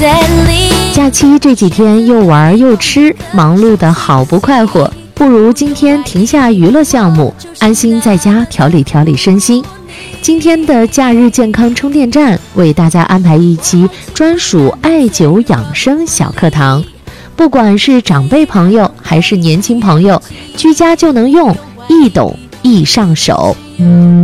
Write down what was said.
假期这几天又玩又吃，忙碌的好不快活，不如今天停下娱乐项目，安心在家调理调理身心。今天的假日健康充电站为大家安排一期专属艾灸养生小课堂，不管是长辈朋友还是年轻朋友，居家就能用，易懂易上手。